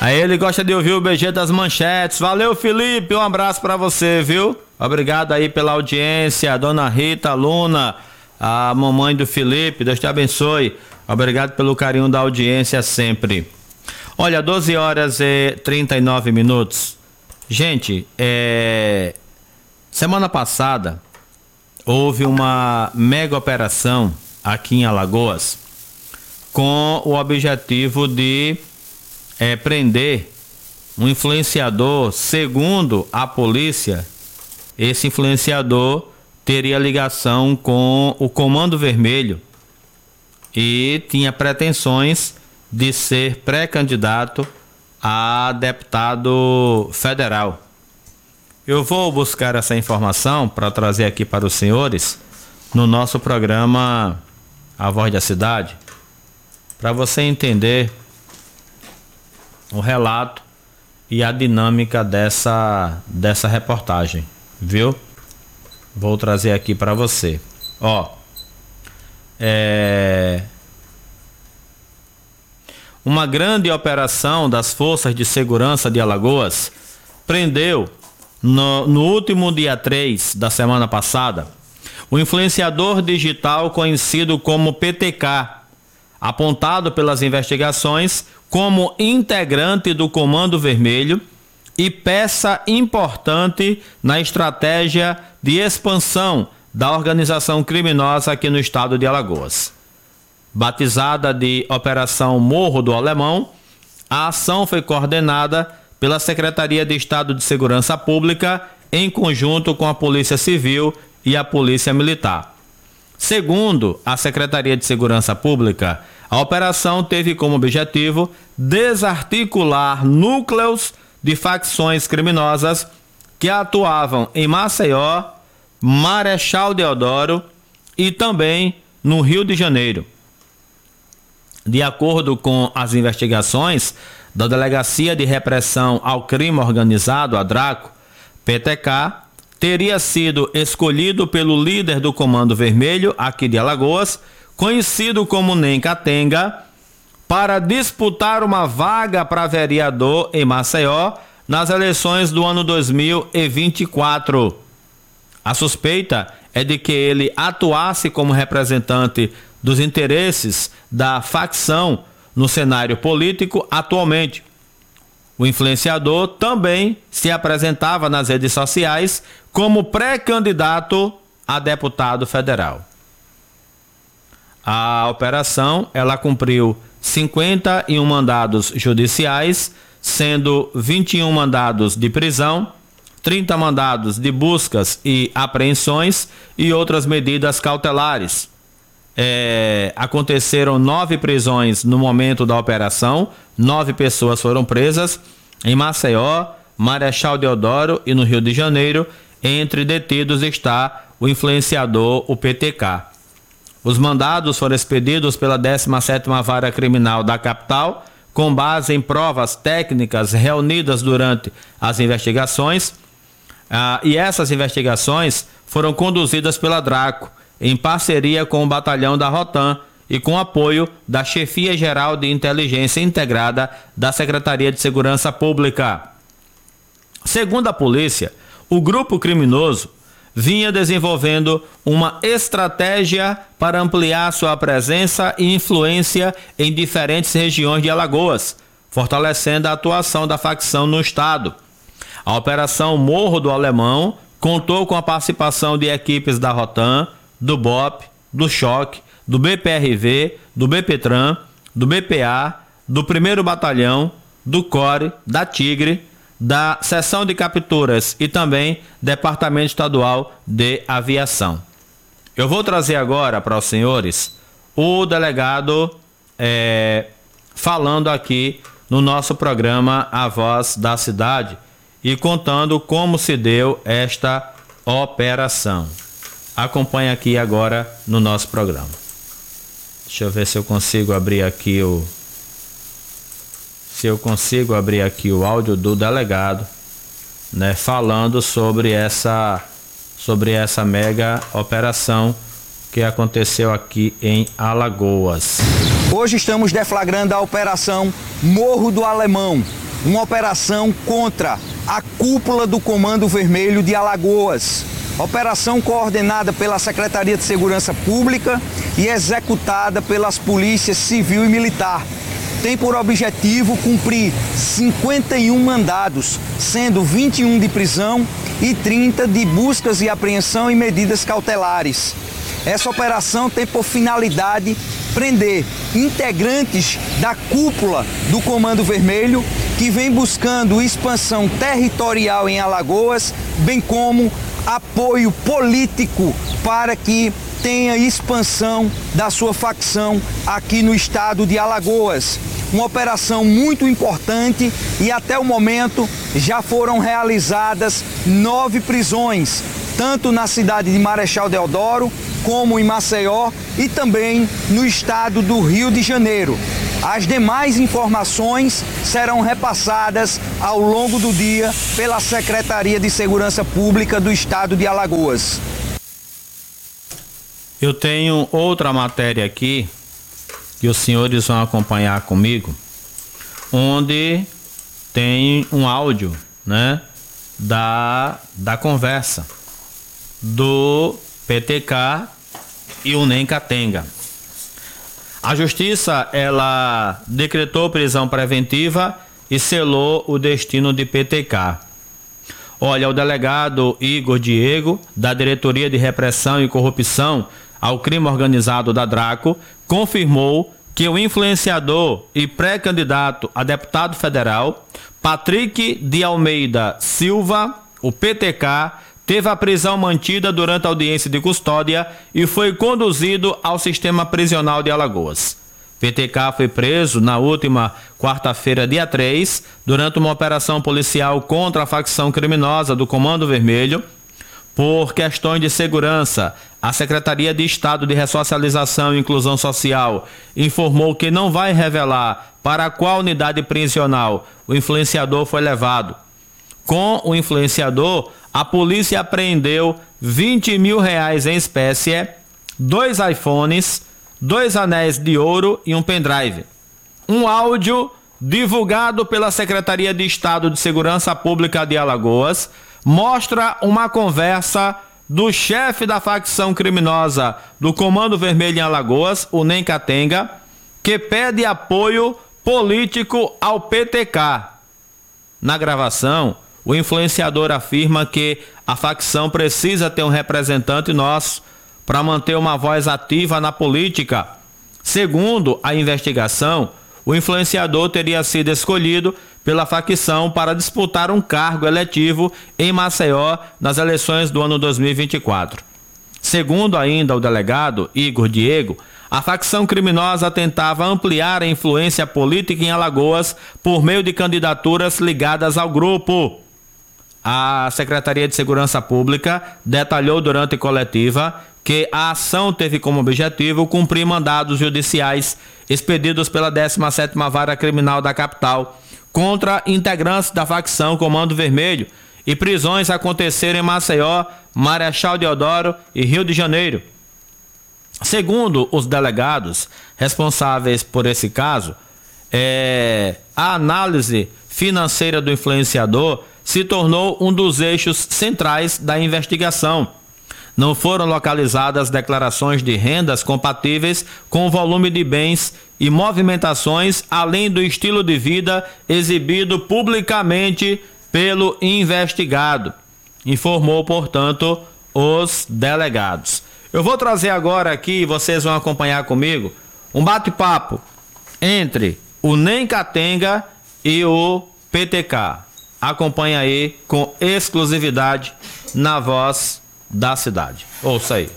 Aí ele gosta de ouvir o BG das manchetes. Valeu, Felipe, um abraço pra você, viu? Obrigado aí pela audiência, dona Rita, Luna, a mamãe do Felipe, Deus te abençoe. Obrigado pelo carinho da audiência sempre. Olha, 12 horas e 39 minutos. Gente, semana passada houve uma mega operação aqui em Alagoas com o objetivo de prender um influenciador. Segundo a polícia, esse influenciador teria ligação com o Comando Vermelho e tinha pretensões de ser pré-candidato a deputado federal. Eu vou buscar essa informação para trazer aqui para os senhores no nosso programa A Voz da Cidade, para você entender o relato e a dinâmica dessa reportagem, viu? Vou trazer aqui para você. Uma grande operação das Forças de Segurança de Alagoas prendeu no último dia 3 da semana passada o influenciador digital conhecido como PTK, apontado pelas investigações como integrante do Comando Vermelho e peça importante na estratégia de expansão da organização criminosa aqui no estado de Alagoas. Batizada de Operação Morro do Alemão, a ação foi coordenada pela Secretaria de Estado de Segurança Pública em conjunto com a Polícia Civil e a Polícia Militar. Segundo a Secretaria de Segurança Pública, a operação teve como objetivo desarticular núcleos de facções criminosas que atuavam em Maceió, Marechal Deodoro e também no Rio de Janeiro. De acordo com as investigações da Delegacia de Repressão ao Crime Organizado, a DRACO, PTK teria sido escolhido pelo líder do Comando Vermelho aqui de Alagoas, conhecido como Nem Catenga, para disputar uma vaga para vereador em Maceió nas eleições do ano 2024. A suspeita é de que ele atuasse como representante dos interesses da facção no cenário político atualmente. O influenciador também se apresentava nas redes sociais como pré-candidato a deputado federal. A operação, ela cumpriu 51 mandados judiciais, sendo 21 mandados de prisão, 30 mandados de buscas e apreensões e outras medidas cautelares. Aconteceram 9 prisões no momento da operação, 9 pessoas foram presas em Maceió, Marechal Deodoro e no Rio de Janeiro. Entre detidos está o influenciador, o PTK. Os mandados foram expedidos pela 17ª Vara Criminal da capital, com base em provas técnicas reunidas durante as investigações. E essas investigações foram conduzidas pela DRACO, em parceria com o batalhão da Rotam e com apoio da Chefia Geral de Inteligência Integrada da Secretaria de Segurança Pública. Segundo a polícia, o grupo criminoso vinha desenvolvendo uma estratégia para ampliar sua presença e influência em diferentes regiões de Alagoas, fortalecendo a atuação da facção no estado. A Operação Morro do Alemão contou com a participação de equipes da Rotam, do BOP, do Choque, do BPRV, do BPTran, do BPA, do 1º Batalhão, do CORE, da Tigre, da Seção de Capturas e também Departamento Estadual de Aviação. Eu vou trazer agora para os senhores o delegado falando aqui no nosso programa A Voz da Cidade e contando como se deu esta operação. Acompanhe aqui agora no nosso programa. Deixa eu ver se eu consigo abrir aqui o áudio do delegado, né, falando sobre essa mega operação que aconteceu aqui em Alagoas. Hoje estamos deflagrando a Operação Morro do Alemão, uma operação contra a cúpula do Comando Vermelho de Alagoas. Operação coordenada pela Secretaria de Segurança Pública e executada pelas polícias civil e militar. Tem por objetivo cumprir 51 mandados, sendo 21 de prisão e 30 de buscas e apreensão e medidas cautelares. Essa operação tem por finalidade prender integrantes da cúpula do Comando Vermelho que vem buscando expansão territorial em Alagoas, bem como apoio político para que tenha expansão da sua facção aqui no estado de Alagoas. Uma operação muito importante e até o momento já foram realizadas 9 prisões, tanto na cidade de Marechal Deodoro, como em Maceió e também no estado do Rio de Janeiro. As demais informações serão repassadas ao longo do dia pela Secretaria de Segurança Pública do estado de Alagoas. Eu tenho outra matéria aqui que os senhores vão acompanhar comigo, onde tem um áudio, né, da conversa do PTK e o NEM Catenga. A justiça, ela decretou prisão preventiva e selou o destino de PTK. Olha, o delegado Igor Diego, da Diretoria de Repressão e Corrupção ao Crime Organizado da Draco, confirmou que o influenciador e pré-candidato a deputado federal, Patrick de Almeida Silva, o PTK, teve a prisão mantida durante a audiência de custódia e foi conduzido ao sistema prisional de Alagoas. PTK foi preso na última quarta-feira, dia 3, durante uma operação policial contra a facção criminosa do Comando Vermelho. Por questões de segurança, a Secretaria de Estado de Ressocialização e Inclusão Social informou que não vai revelar para qual unidade prisional o influenciador foi levado. Com o influenciador, a polícia apreendeu R$20 mil em espécie, 2 iPhones, 2 anéis de ouro e um pendrive. Um áudio divulgado pela Secretaria de Estado de Segurança Pública de Alagoas mostra uma conversa do chefe da facção criminosa do Comando Vermelho em Alagoas, o NEM Catenga, que pede apoio político ao PTK. Na gravação, o influenciador afirma que a facção precisa ter um representante nosso para manter uma voz ativa na política. Segundo a investigação, o influenciador teria sido escolhido pela facção para disputar um cargo eletivo em Maceió nas eleições do ano 2024. Segundo ainda o delegado Igor Diego, a facção criminosa tentava ampliar a influência política em Alagoas por meio de candidaturas ligadas ao grupo. A Secretaria de Segurança Pública detalhou durante coletiva que a ação teve como objetivo cumprir mandados judiciais expedidos pela 17ª Vara Criminal da capital contra integrantes da facção Comando Vermelho, e prisões aconteceram em Maceió, Marechal Deodoro e Rio de Janeiro. Segundo os delegados responsáveis por esse caso, a análise financeira do influenciador se tornou um dos eixos centrais da investigação. Não foram localizadas declarações de rendas compatíveis com o volume de bens e movimentações, além do estilo de vida exibido publicamente pelo investigado, informou, portanto, os delegados. Eu vou trazer agora aqui, vocês vão acompanhar comigo, um bate-papo entre o NEM Catenga e o PTK. Acompanha aí com exclusividade na Voz da Cidade. Ouça aí.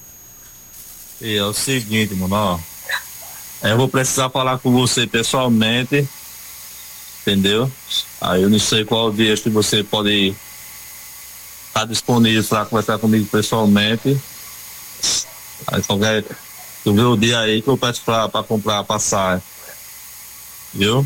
E é o seguinte, mano, ó. Eu vou precisar falar com você pessoalmente, entendeu? Aí eu não sei qual dia que você pode estar disponível para conversar comigo pessoalmente. Aí qualquer, tu vê o dia aí que eu peço para comprar a passagem, viu?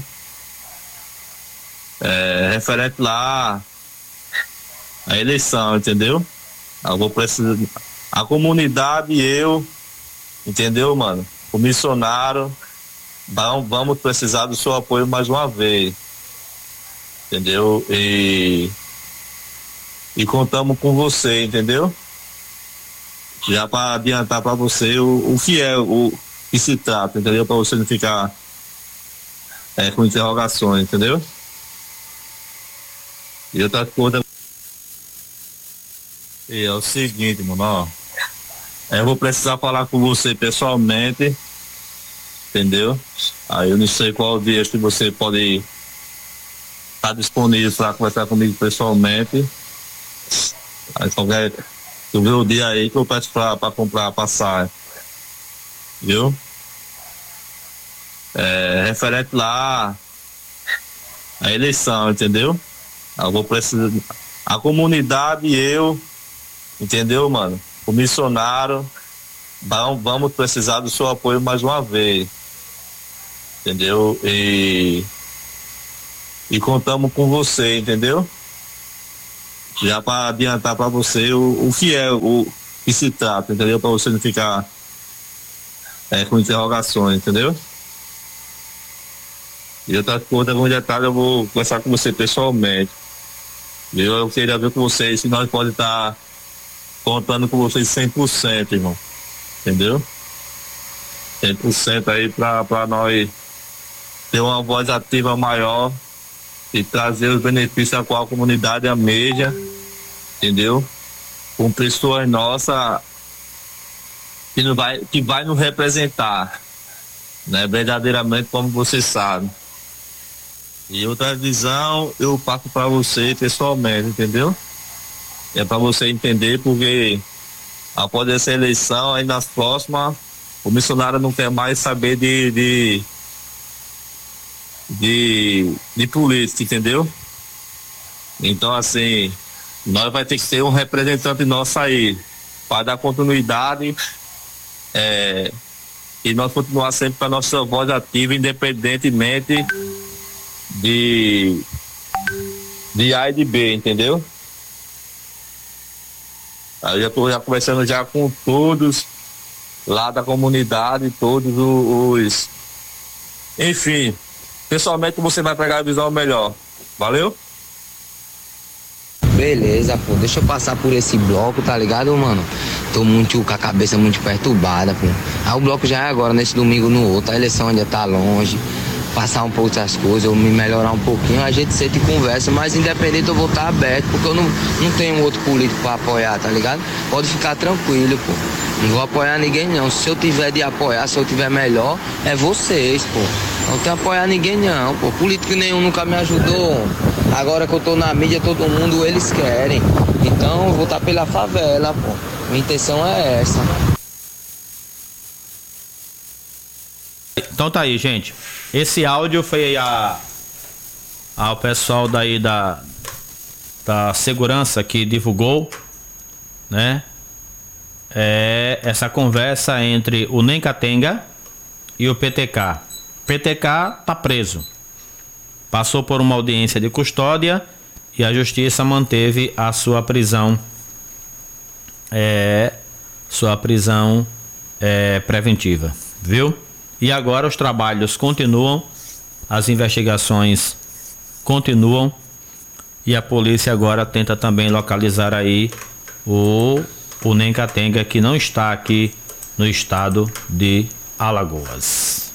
Referente lá a eleição, entendeu? Eu vou precisar, a comunidade e eu, entendeu, mano? O missionário, vamos precisar do seu apoio mais uma vez. entendeu? E contamos com você, entendeu? Já para adiantar para você o que é o que se trata, entendeu? Para você não ficar com interrogações, entendeu? E outra coisa é o seguinte, mano, ó, eu vou precisar falar com você pessoalmente, entendeu? Aí eu não sei qual dia que você pode estar disponível para conversar comigo pessoalmente. Aí qualquer, tu vê o dia aí que eu peço para comprar a passagem, viu? Referente lá a eleição, entendeu? Eu vou precisar, a comunidade e eu, entendeu, mano? O missionário, vamos precisar do seu apoio mais uma vez, entendeu? E contamos com você, entendeu? Já para adiantar para você o que é o que se trata, entendeu? Para você não ficar com interrogações, entendeu? E outra coisa, algum detalhe, eu vou conversar com você pessoalmente. Eu queria ver com vocês se nós podemos estar contando com vocês 100%, irmão. Entendeu? 100% aí para nós ter uma voz ativa maior e trazer os benefícios a qual a comunidade almeja, entendeu? Com pessoas nossas que vai nos representar, né? Verdadeiramente, como você sabe. E outra visão eu passo para você pessoalmente, entendeu? É para você entender, porque após essa eleição, aí nas próximas, o missionário não quer mais saber de política, entendeu? Então, assim, nós vai ter que ter um representante nosso aí para dar continuidade e nós continuar sempre com a nossa voz ativa, independentemente de A e de B, entendeu? Aí eu já estou conversando já com todos lá da comunidade, todos os... Enfim, pessoalmente você vai pegar a visão melhor. Valeu? Beleza, pô, deixa eu passar por esse bloco, tá ligado, mano? Tô muito com a cabeça muito perturbada, pô. Aí o bloco já é agora, nesse domingo no outro, a eleição ainda tá longe. Passar um pouco das coisas, eu me melhorar um pouquinho, a gente senta e conversa, mas independente eu vou estar aberto, porque eu não tenho outro político pra apoiar, tá ligado? Pode ficar tranquilo, pô. Não vou apoiar ninguém não. Se eu tiver de apoiar, se eu tiver melhor, é vocês, pô. Não tenho que apoiar ninguém não, pô. Político nenhum nunca me ajudou. Agora que eu tô na mídia, todo mundo, eles querem. Então eu vou estar pela favela, pô. Minha intenção é essa. Então tá aí, gente. Esse áudio foi ao pessoal daí da segurança que divulgou, né? Essa conversa entre o Nencatenga e o PTK. PTK tá preso. Passou por uma audiência de custódia e a justiça manteve a sua prisão. Preventiva, viu? E agora os trabalhos continuam, as investigações continuam e a polícia agora tenta também localizar aí o Nencatenga, que não está aqui no estado de Alagoas.